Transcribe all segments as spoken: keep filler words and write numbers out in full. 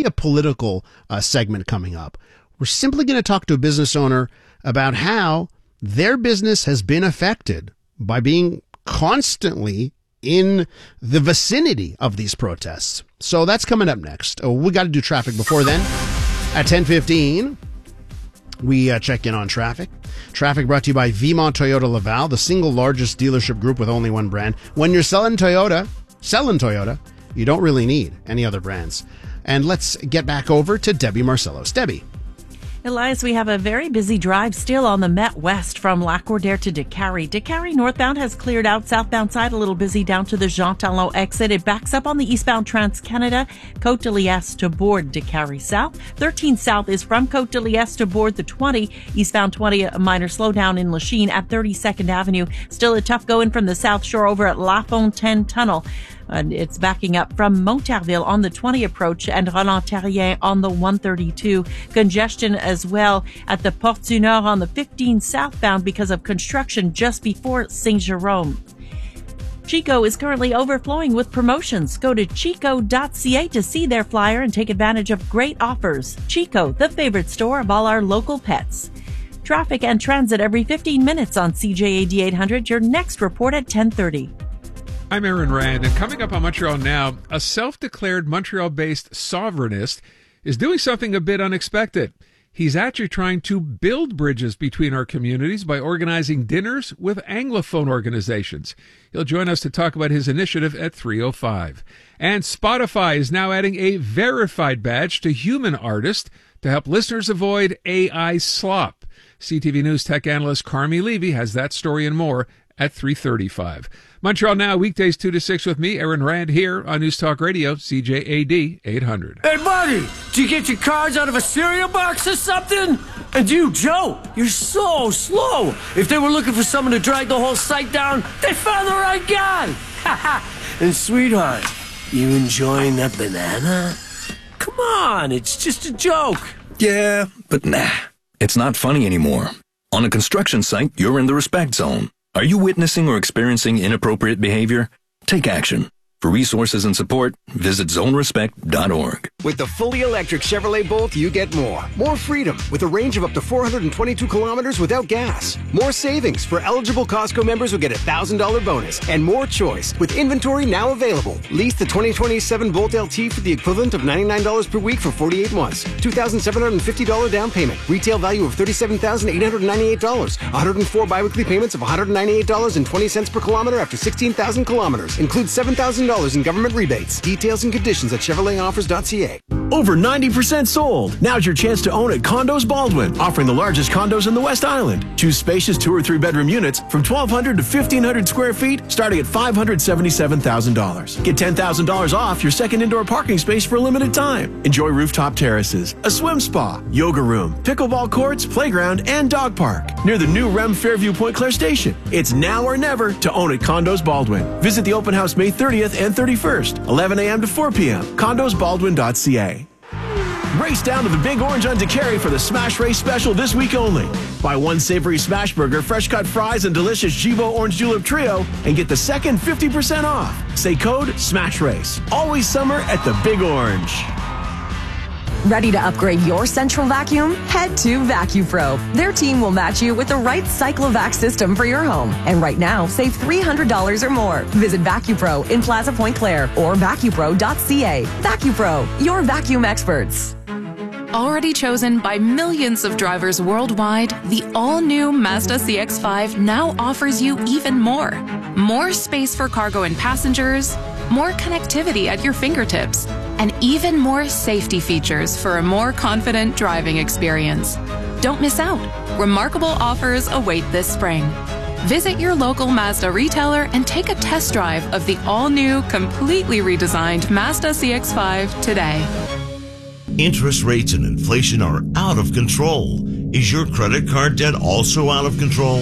a political uh, segment coming up. We're simply going to talk to a business owner about how their business has been affected by being constantly in the vicinity of these protests. So that's coming up next. Oh, we got to do traffic before then. At ten fifteen, we uh, check in on traffic. Traffic brought to you by Vimont Toyota Laval, the single largest dealership group with only one brand. When you're selling Toyota, selling Toyota, you don't really need any other brands. And let's get back over to Debbie Marcellos. Debbie. Elias, we have a very busy drive still on the Met West from Lac-Cordaire to Décarie. Décarie northbound has cleared out. Southbound side a little busy down to the Jean Talon exit. It backs up on the eastbound Trans-Canada, Côte de Liesse to board Décarie South. thirteen South is from Côte de Liesse to board the twenty. Eastbound twenty, a minor slowdown in Lachine at thirty-second Avenue. Still a tough going from the South Shore over at La Fontaine Tunnel. And it's backing up from Montarville on the twenty approach and Roland-Terrien on the one thirty-two. Congestion as well at the Porte du Nord on the fifteen southbound because of construction just before Saint-Jérôme. Chico is currently overflowing with promotions. Go to chico dot c a to see their flyer and take advantage of great offers. Chico, the favorite store of all our local pets. Traffic and transit every fifteen minutes on C J A D eight hundred. Your next report at ten thirty. I'm Aaron Rand, and coming up on Montreal Now, a self-declared Montreal-based sovereignist is doing something a bit unexpected. He's actually trying to build bridges between our communities by organizing dinners with Anglophone organizations. He'll join us to talk about his initiative at three oh five. And Spotify is now adding a verified badge to Human Artist to help listeners avoid A I slop. C T V News tech analyst Carmi Levy has that story and more at three thirty-five. Montreal Now, weekdays two to six with me, Aaron Rand, here on News Talk Radio, C J A D eight hundred. Hey, buddy, did you get your cards out of a cereal box or something? And you, Joe, you're so slow. If they were looking for someone to drag the whole site down, they found the right guy. And, sweetheart, you enjoying that banana? Come on, it's just a joke. Yeah, but nah, it's not funny anymore. On a construction site, you're in the respect zone. Are you witnessing or experiencing inappropriate behavior? Take action. For resources and support, visit zone respect dot org. With the fully electric Chevrolet Bolt, you get more. More freedom with a range of up to four hundred twenty-two kilometers without gas. More savings. For eligible Costco members who get a one thousand dollars bonus. And more choice with inventory now available. Lease the twenty twenty-seven Bolt L T for the equivalent of ninety-nine dollars per week for forty-eight months. two thousand seven hundred fifty dollars down payment. Retail value of thirty-seven thousand eight hundred ninety-eight dollars. one hundred four biweekly payments of one hundred ninety-eight dollars and twenty cents per kilometer after sixteen thousand kilometers. Includes seven thousand dollars in government rebates. Details and conditions at chevrolet offers dot c a. Over ninety percent sold. Now's your chance to own at Condos Baldwin, offering the largest condos in the West Island. Choose spacious two or three bedroom units from twelve hundred to fifteen hundred square feet, starting at five hundred seventy-seven thousand dollars. Get ten thousand dollars off your second indoor parking space for a limited time. Enjoy rooftop terraces, a swim spa, yoga room, pickleball courts, playground, and dog park near the new Rem Fairview Point Claire station. It's now or never to own at Condos Baldwin. Visit the open house May thirtieth and thirty-first, eleven a.m. to four p.m. condos baldwin dot c a. Race down to the Big Orange on Décarie for the Smash Race special this week only. Buy one savory smash burger, fresh cut fries, and delicious Jibo Orange Julep Trio and get the second fifty percent off. Say code SMASH RACE. Always summer at the Big Orange. Ready to upgrade your central vacuum? Head to VacuPro. Their team will match you with the right CycloVac system for your home. And right now, save three hundred dollars or more. Visit VacuPro in Plaza Point Claire or vacu pro dot c a. VacuPro, your vacuum experts. Already chosen by millions of drivers worldwide, the all-new Mazda C X five now offers you even more. More space for cargo and passengers, more connectivity at your fingertips, and even more safety features for a more confident driving experience. Don't miss out. Remarkable offers await this spring. Visit your local Mazda retailer and take a test drive of the all-new, completely redesigned Mazda C X five today. Interest rates and inflation are out of control. Is your credit card debt also out of control?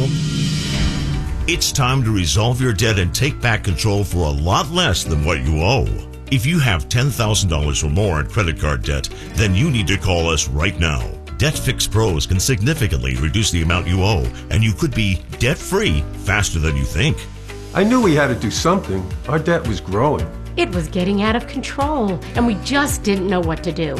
It's time to resolve your debt and take back control for a lot less than what you owe. If you have ten thousand dollars or more in credit card debt, then you need to call us right now. Debt Fix Pros can significantly reduce the amount you owe, and you could be debt-free faster than you think. I knew we had to do something. Our debt was growing. It was getting out of control, and we just didn't know what to do.